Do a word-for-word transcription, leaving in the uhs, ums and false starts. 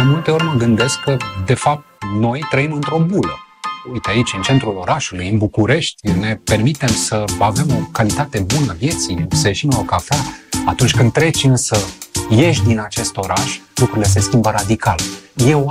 multe ori mă gândesc că, de fapt, noi trăim într-o bulă. Uite, aici, în centrul orașului, în București, ne permitem să avem o calitate bună vieții, să ieșim la o cafea. Atunci când treci însă, ieși din acest oraș, lucrurile se schimbă radical. Eu